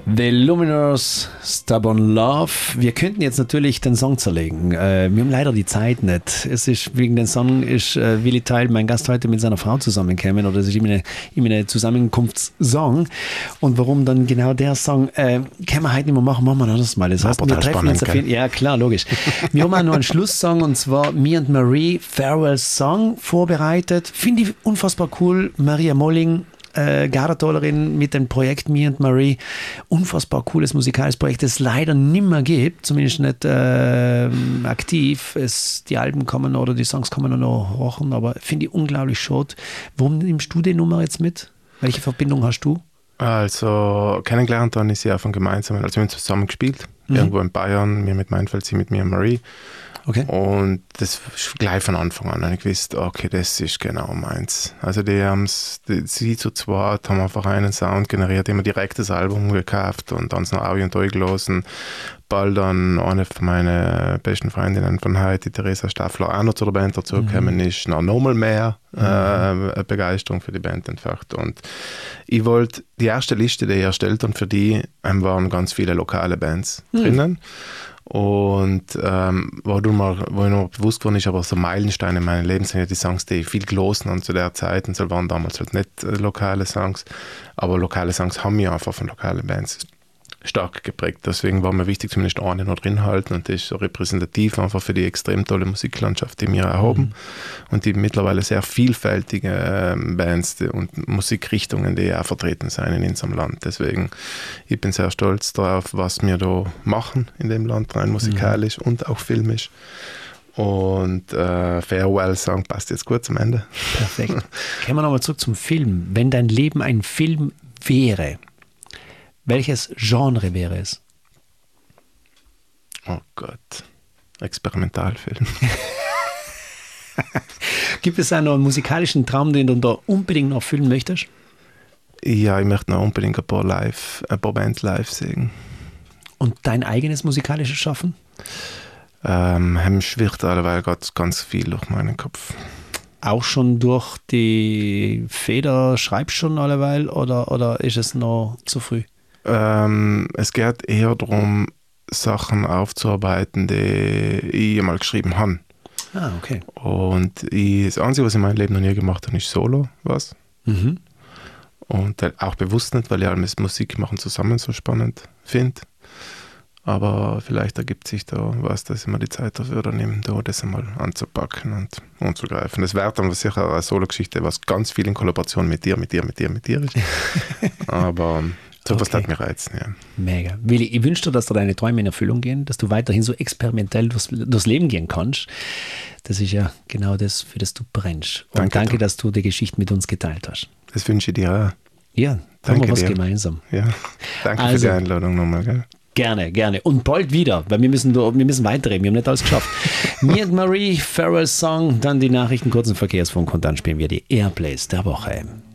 The Lumineers, Stubborn Love. Wir könnten jetzt natürlich den Song zerlegen. Wir haben leider die Zeit nicht. Es ist wegen dem Song ist Willi Teil, mein Gast, heute mit seiner Frau zusammengekommen, oder es ist immer eine Zusammenkunftssong. Und warum dann genau der Song können wir heute nicht mehr machen, machen wir das mal. Das heißt, wir treffen uns auf jeden Fall. Ja, klar, logisch. Wir haben auch noch einen Schlusssong, und zwar Me and Marie, Farewell Song, vorbereitet. Finde ich unfassbar cool. Maria Molling, Garatolerin mit dem Projekt Me and Marie. Unfassbar cooles musikalisches Projekt, das es leider nicht mehr gibt, zumindest nicht aktiv. Die Alben kommen oder die Songs kommen noch hoch, aber finde ich unglaublich schade. Warum nimmst du die Nummer jetzt mit? Welche Verbindung hast du? Also kennengelernt habe ich sie von gemeinsam, also wir haben zusammen gespielt, irgendwo in Bayern, wir mit Meinfeld, sie mit Me and Marie. Okay. Und das gleich von Anfang an. Ich wusste, okay, das ist genau meins. Also sie zu zweit haben einfach einen Sound generiert, immer direkt das Album gekauft und dann noch Audio und durchgelassen. Bald dann eine von meinen besten Freundinnen von heute, Theresa Staffler, auch noch zu der Band dazugekommen ist, noch nochmal mehr Begeisterung für die Band entfacht. Und ich wollte, die erste Liste, die ich erstellt habe, für die waren ganz viele lokale Bands drinnen. Und wo ich noch bewusst geworden ist, aber so Meilensteine in meinem Leben sind ja die Songs, die ich viel gelesen habe zu der Zeit, und so waren damals halt nicht lokale Songs, aber lokale Songs haben mich einfach von lokalen Bands stark geprägt. Deswegen war mir wichtig, zumindest eine noch drin halten, und das ist so repräsentativ einfach für die extrem tolle Musiklandschaft, die wir haben und die mittlerweile sehr vielfältige Bands und Musikrichtungen, die auch vertreten sind in unserem Land. Deswegen, ich bin sehr stolz darauf, was wir da machen in dem Land, rein musikalisch und auch filmisch. Und Farewell Song passt jetzt gut zum Ende. Perfekt. Kommen wir nochmal zurück zum Film. Wenn dein Leben ein Film wäre, welches Genre wäre es? Oh Gott, Experimentalfilm. Gibt es einen musikalischen Traum, den du da unbedingt noch erfüllen möchtest? Ja, ich möchte noch unbedingt ein paar Bands live sehen. Und dein eigenes musikalisches Schaffen? Schwirrt alleweil ganz viel durch meinen Kopf. Auch schon durch die Feder schreibst du schon alleweil, oder ist es noch zu früh? Es geht eher darum, Sachen aufzuarbeiten, die ich einmal geschrieben habe. Ah, okay. Und das Einzige, was ich in meinem Leben noch nie gemacht habe, ist Solo was. Und auch bewusst nicht, weil ich alles Musik machen zusammen so spannend finde. Aber vielleicht ergibt sich da was, dass ich mir die Zeit dafür dann nehme, da das einmal anzupacken und anzugreifen. Das wäre dann sicher eine Solo-Geschichte, was ganz viel in Kollaboration mit dir ist. Aber sowas hat mich reizen, ja. Mega. Willi, ich wünsche dir, dass dir deine Träume in Erfüllung gehen, dass du weiterhin so experimentell durchs Leben gehen kannst. Das ist ja genau das, für das du brennst. Und danke, dass du die Geschichte mit uns geteilt hast. Das wünsche ich dir auch. Ja, haben wir was gemeinsam. Ja. Danke für die Einladung nochmal, gell? Gerne. Und bald wieder, weil wir müssen weiterreden. Wir haben nicht alles geschafft. Me and Marie, Farewell Song, dann die Nachrichten, kurzen Verkehrsfunk, und dann spielen wir die Airplays der Woche.